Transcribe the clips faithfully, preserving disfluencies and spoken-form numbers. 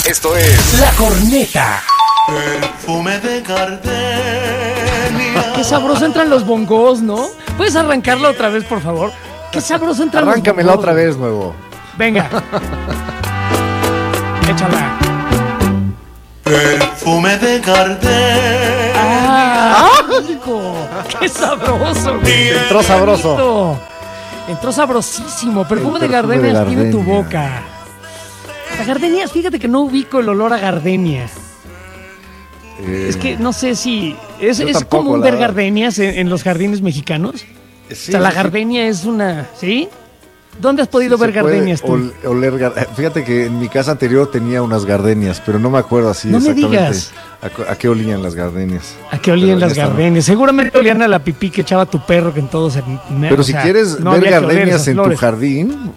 Esto es La Corneta. Perfume de gardenia. Qué sabroso entran los bongos, ¿no? ¿Puedes arrancarla otra vez, por favor? Qué sabroso entran los bongos. Arráncamela otra vez, nuevo. Venga. Échala. Perfume de gardenia. ¡Ah! Rico. ¡Qué sabroso! Güey. Entró sabroso. Rico. Entró sabrosísimo. Perfume, El de perfume gardenias de tiene tu gardenia. boca. Las gardenias, fíjate que no ubico el olor a gardenia. Eh, Es que no sé si... ¿Es, Yo es tampoco, común la ver verdad. gardenias en, en los jardines mexicanos? sí, O sea, la sí, gardenia es una... ¿Sí? ¿Dónde has podido sí ver se puede gardenias tú? ol- oler gar- Fíjate que en mi casa anterior tenía unas gardenias, pero no me acuerdo así No me exactamente digas. A, cu- a qué olían las gardenias. ¿A qué olían Pero las esta no. gardenias? Seguramente olían a la pipí que echaba tu perro, que en todos... se- Pero o si sea, quieres no ver había que oler gardenias esas en tu flores. jardín...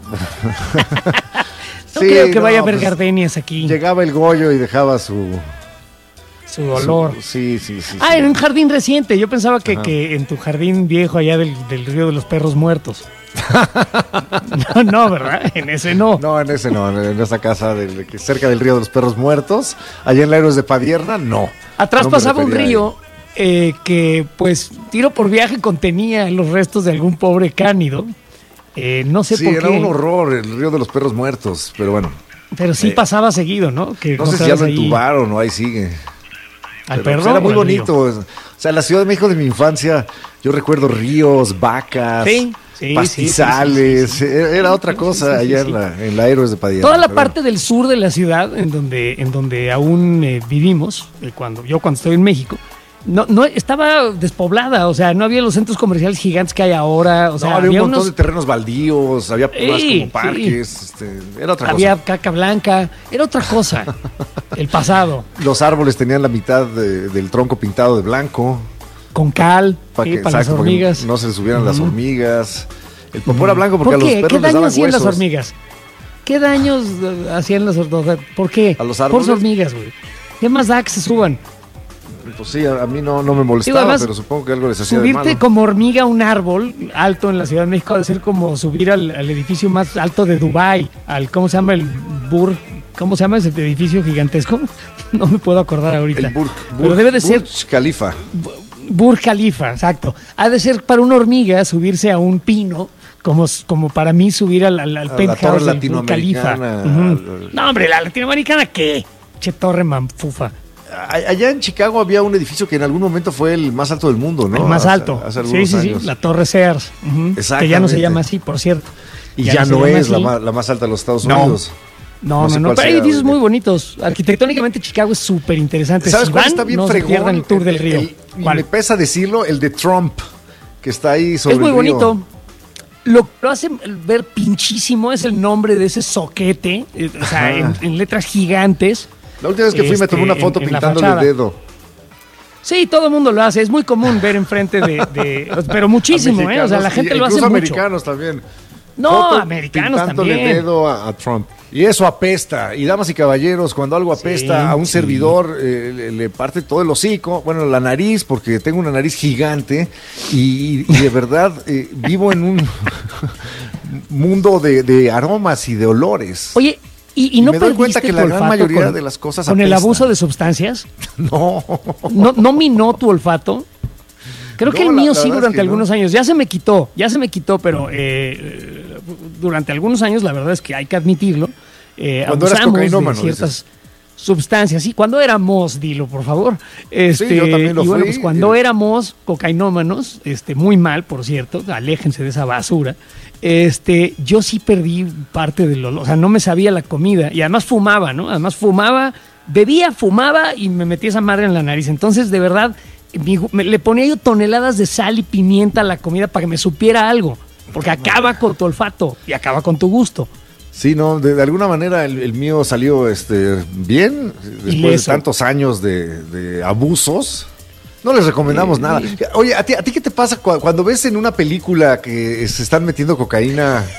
No Sí, creo que no, vaya a haber pues, gardenias aquí. Llegaba el Goyo y dejaba su... Su olor. su- sí, sí, sí. Ah, sí. en un jardín reciente. Yo pensaba que, Ajá. que en tu jardín viejo allá del, del río de los perros muertos. No, no, ¿verdad? En ese no. No, en ese no, en esa casa del- que cerca del río de los perros muertos, allá en la Héroes de Padierna, no. Atrás No me pasaba un refería a río eh, que, pues, tiro por viaje contenía los restos de algún pobre cánido. Eh, no sé Sí, por era qué, un horror el río de los perros muertos, pero bueno, pero sí eh, pasaba seguido, ¿no? Que no sé si ya encontrabas lo ahí entubaron o ahí sigue. al Pero, perro. pues, era muy o al río. bonito. O sea, la Ciudad de México de mi infancia, yo recuerdo ríos, vacas, Sí, sí, pastizales, sí, sí, sí, sí. era otra cosa Sí, sí, sí, allá sí. En, la, en la Héroes de Padierna. Toda la pero parte del sur de la ciudad, en donde, en donde aún eh, vivimos, eh, cuando yo cuando estoy en México, no, no estaba despoblada, o sea, no había los centros comerciales gigantes que hay ahora, o sea, no, había un montón unos, de terrenos baldíos, había más Sí, como parques, este, era otra había cosa. caca blanca, era otra cosa, el pasado, Los árboles tenían la mitad de- del tronco pintado de blanco. con cal, Para sí, que para las exacto, para que hormigas. no se les subieran las Ujú. hormigas. El popó era blanco porque ¿Por a los qué? perros ¿Qué les daño daban hacían las huesos. hormigas? ¿Qué daños eh, hacían las hormigas? ¿Por qué? ¿A los Por árboles? las hormigas, güey. ¿Qué más da que se suban? Pues sí, a, a mí no, no me molestaba, Digo, además, pero supongo que algo les hacía de Subirte malo. como hormiga a un árbol alto en la Ciudad de México ha de ser como subir al, al edificio más alto de Dubái, al ¿cómo se llama el Burj? ¿Cómo se llama ese edificio gigantesco? No me puedo acordar ahorita. El Burj, Pero Burj- debe de ser Burj Khalifa. Burj Khalifa, exacto. Ha de ser para una hormiga subirse a un pino, como, como para mí subir al, al, al A la penthouse torre del Burj Khalifa. latinoamericana, Ujú. al- No, hombre, la latinoamericana, ¿qué? Che torre manfufa. A- Allá en Chicago había un edificio que en algún momento fue el más alto del mundo, ¿no? El más Hace- alto. Hace sí, algunos sí, años. sí. La Torre Sears. Ujú. Que ya no se Exactamente. llama así, por cierto. Y Ya ya, no se no llama es la así. más, la más alta de los Estados No. Unidos. No, No no, sé no, cuál pero hay sea, edificios güey. muy bonitos. Arquitectónicamente Chicago es súper interesante. ¿Sabes Si cuál van, está bien no se fregón? pierdan el tour del río. El- y ¿Cuál? me pesa decirlo, el de Trump, que está ahí sobre Es muy el río. bonito. Lo que lo hace ver pinchísimo es el nombre de ese soquete, eh, o sea, Ajá. en, en letras gigantes. La última vez que fui me Este, tomé una foto en- en la pintándole fachada. el dedo. Sí, todo el mundo lo hace. Es muy común ver enfrente de, de- pero muchísimo, ¿eh? O sea, la Mexicanos, gente y lo hace incluso mucho. americanos también. No, Foto americanos pintándole también. dedo a, a Trump. Y eso apesta. Y damas y caballeros, cuando algo apesta Sí, a un sí. servidor, eh, le, le parte todo el hocico, bueno, la nariz, porque tengo una nariz gigante y, y de verdad eh, vivo en un mundo de, de aromas y de olores. Oye, ¿y, y Y no me doy cuenta perdiste que tu la gran olfato mayoría con- de las cosas con el apestan. abuso de sustancias? No. ¿No, no minó tu olfato? Creo que No, el la- mío la sí verdad es durante que no. algunos años. Ya se me quitó, ya se me quitó, pero eh, eh, durante algunos años la verdad es que hay que admitirlo. Eh, Cuando eras abusamos de cocainómano, ciertas dices. sustancias. Sí, cuando éramos, dilo por favor. Este, yo también lo y bueno, fui. pues cuando Eh. éramos cocainómanos, este, muy mal, por cierto, aléjense de esa basura. Este, yo sí perdí parte del olor, o sea, no me sabía la comida y además fumaba, ¿no? Además fumaba, bebía, fumaba y me metía esa madre en la nariz. Entonces, de verdad, mi- me- le ponía yo toneladas de sal y pimienta a la comida para que me supiera algo, porque acaba con tu olfato y acaba con tu gusto. Sí, no, de, de alguna manera el, el mío salió este, bien, después Ileso. de tantos años de, de abusos. No les recomendamos Eh, nada. Oye, ¿a ti, ¿a ti qué te pasa cu- cuando ves en una película que se están metiendo cocaína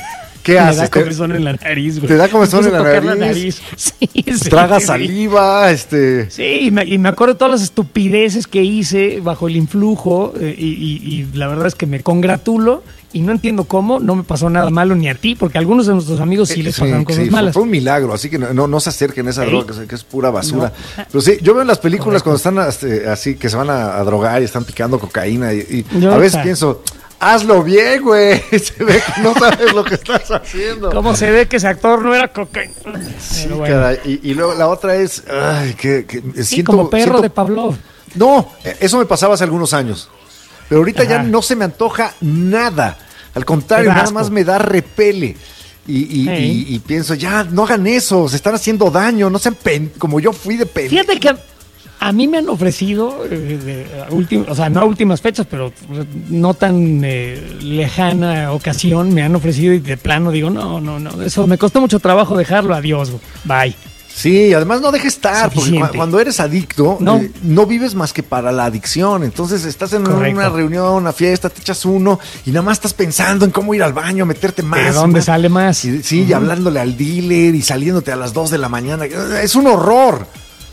¿Qué Me haces? da ¿Te- comezón en la nariz, güey. te da comezón Me en puse la a tocar nariz? Sí, sí, Traga sí. saliva, este... Sí, y me, y me acuerdo de todas las estupideces que hice bajo el influjo eh, y, y- y la verdad es que me congratulo y no entiendo cómo, no me pasó nada malo ni a ti, porque a algunos de nuestros amigos sí les Sí, pasaron cosas sí, fue- malas. Fue un milagro, así que no, no, no se acerquen a esa Sí. droga, que es, que es pura basura. No. Pero sí, yo veo en las películas Correcto. cuando están este, así, que se van a, a drogar y están picando cocaína, y, y Yo a veces ahorita- pienso, hazlo bien, güey. Se ve que no sabes lo que estás haciendo. ¿Cómo se ve que ese actor no era cocaína? Sí, Pero bueno. caray. Y, y luego la otra es, ay, que, que Sí, siento, como perro siento- de Pavlov. No, eso me pasaba hace algunos años. Pero ahorita ya Ajá. no se me antoja nada. Al contrario, Te da nada asco. más me da repele. Y, y, Ey. y- y pienso, ya, no hagan eso, se están haciendo daño, no sean pen como yo fui de pen. Fíjate que a, a mí me han ofrecido, eh, de, a últim- o sea, no a últimas fechas, pero no tan eh, lejana ocasión, me han ofrecido y de plano digo, no, no, no, eso me costó mucho trabajo dejarlo, adiós, bye. Sí, además no dejes estar, porque Suficiente. cu- cuando eres adicto, No. eh, no vives más que para la adicción. Entonces estás en Correcto. una reunión, una fiesta, te echas uno y nada más estás pensando en cómo ir al baño, meterte más. ¿De dónde más. sale más? Y, sí, y hablándole al dealer y saliéndote a las dos de la mañana. Es un horror.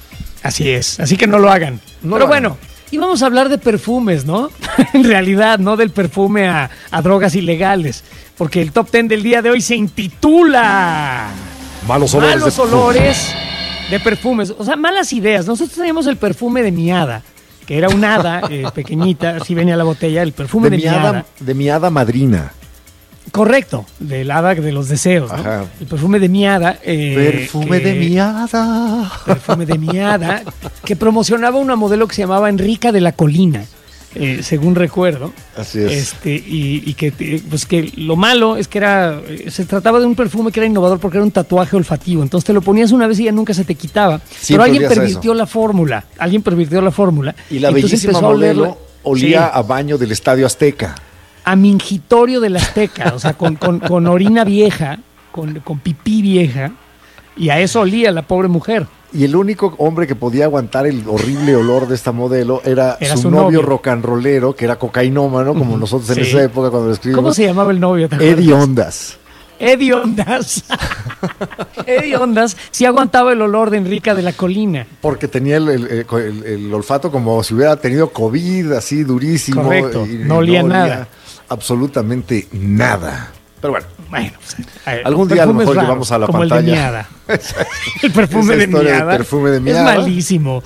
Así es, así que no lo hagan. No Pero lo hagan. bueno, íbamos a hablar de perfumes, ¿no? En realidad, no del perfume a, a drogas ilegales, porque el top ten del día de hoy se intitula Malos Malos olores de perfumes, o sea, malas ideas. Nosotros teníamos el perfume de mi hada, que era una hada eh, pequeñita, así venía la botella, el perfume De de, mi, mi hada, hada. de mi hada madrina. Correcto, del hada de los deseos, ¿no? Ajá. El perfume de mi hada. eh, Perfume que- de mi hada. Perfume de mi hada, que promocionaba una modelo que se llamaba Enrica de la Colina, eh, según recuerdo. Así es. Este, y, y que, te- pues que lo malo es que era, eh, se trataba de un perfume que era innovador porque era un tatuaje olfativo. Entonces te lo ponías una vez y ya nunca se te quitaba. Siempre Pero alguien olías a pervirtió la fórmula. Alguien pervirtió la fórmula. Y la Entonces bellísima empezó a olerla- modelo olía Sí, a baño del Estadio Azteca. a mingitorio de la Azteca, o sea, con, con- con orina vieja, con, con pipí vieja. Y a eso olía la pobre mujer. Y el único hombre que podía aguantar el horrible olor de esta modelo era, Era su, su novio, novio. rock and rollero, que era cocainómano, como nosotros en Sí. esa época cuando lo escribimos. ¿Cómo se llamaba el novio? ¿Te acuerdas? Eddie Ondas. Eddie Ondas. Eddie Ondas sí aguantaba el olor de Enrica de la Colina. Porque tenía el, el- el- el- el olfato como si hubiera tenido COVID, así durísimo. Correcto, no olía nada. Absolutamente nada. Pero bueno, Bueno, pues, eh, Algún día a lo perfumes mejor raros, llevamos a la como pantalla. el de Miada. El perfume Esa de historia del Miada. perfume de Es Miada. malísimo.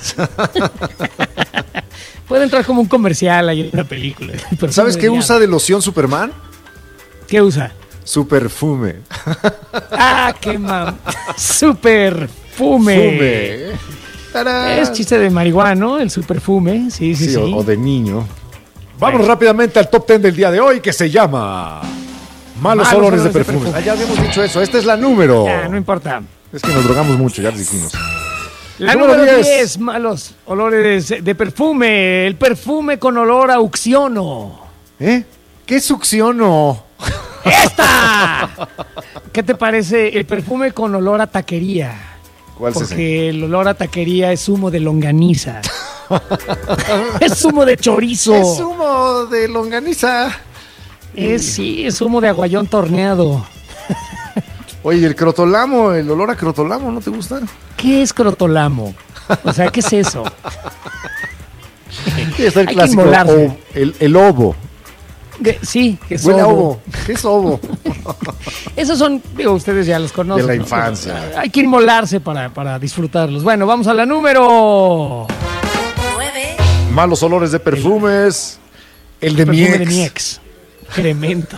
Puede entrar como un comercial ahí en la película. El perfume ¿sabes de qué Miada. usa de loción Superman? ¿Qué usa? Su perfume. Ah, qué mam. Super fume. Fume. ¡Tarán! Es chiste de marihuana, ¿no? El superfume. Sí, sí, Sí, sí. O, o de niño. Vamos Bueno. rápidamente al top ten del día de hoy que se llama Malos, Malos olores, de olores de perfumes. perfume. Ah, ya habíamos dicho eso. Esta es la número. Ya, no importa. Es que nos drogamos mucho, ya lo dijimos. La Número número diez. diez, malos olores de perfume. El perfume con olor a uxiono. ¿Eh? ¿Qué succiono? ¡Esta! ¿Qué te parece el perfume con olor a taquería? ¿Cuál es ese? Porque el olor a taquería es humo de longaniza. Es humo de chorizo. Es humo de longaniza. Es, sí, es humo de aguayón torneado. Oye, el crotolamo, el olor a crotolamo, ¿no te gusta? ¿Qué es crotolamo? O sea, ¿qué es eso? Sí, está el Hay que clásico. inmolarse. o- el, el ovo. De- sí, que es Huele a ovo. ovo. ¿Qué es ovo? Esos son, digo, ustedes ya los conocen. De la ¿no? infancia. Hay que inmolarse para, para disfrutarlos. Bueno, vamos a la número. nueve, Malos olores de perfumes. El de mi Perfume ex. de mi ex. Cremento.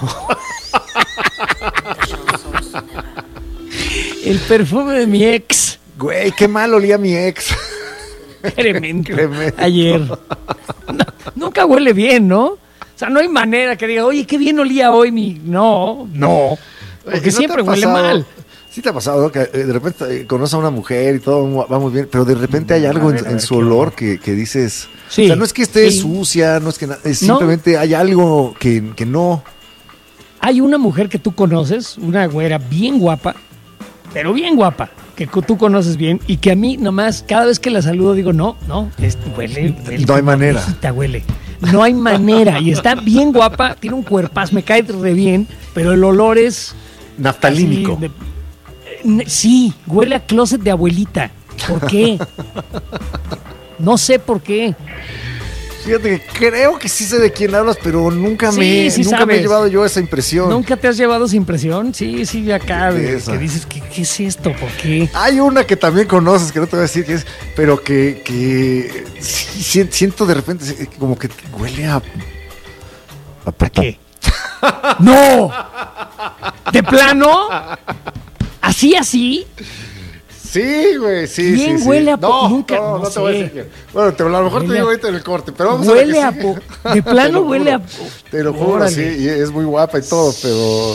El perfume de mi ex. Güey, qué mal olía mi ex. Cremento. Cremento. Ayer. No, nunca huele bien, ¿no? O sea, no hay manera que diga, oye, qué bien olía hoy mi. No, no. Porque Oye, ¿no te siempre ha huele pasado- mal. Sí te ha pasado, ¿no? Que eh, de repente eh, conoces a una mujer y todo va muy bien, pero de repente hay algo A en, ver, a en ver, su qué olor horror. que, que dices... Sí, o sea, no es que esté sí. sucia, no es que... na- es No. simplemente hay algo que, que no... Hay una mujer que tú conoces, una güera bien guapa, pero bien guapa, que cu- tú conoces bien y que a mí nomás cada vez que la saludo digo, no, no, es, huele, huele No hay como manera. viejita, huele. No hay manera y está bien guapa, tiene un cuerpazo, me cae re bien, pero el olor es Naftalínico. Así, de- eh, sí, huele a closet de abuelita. ¿Por qué? No sé por qué. Fíjate que creo que sí sé de quién hablas, pero nunca Sí, me, sí nunca me he sabes. llevado yo esa impresión. ¿Nunca te has llevado esa impresión? Sí, sí, acá, de- Esa. que dices, ¿qué, qué es esto? ¿Por qué? Hay una que también conoces, que no te voy a decir qué es, pero que, que sí, si- siento de repente eh, como que huele a... ¿A, ¿A qué? ¡No! ¿De plano? ¿Así, así? Sí, güey, sí, ¿Quién sí, sí. huele a po- No, nunca- no, no no te voy a sé. decir quién. Bueno, te, a lo mejor te Huele digo a- ahorita en el corte, pero vamos Huele a a ver que sí. po- de plano Te lo huele juro, a... Te lo juro, Órale. sí, y es muy guapa y todo, pero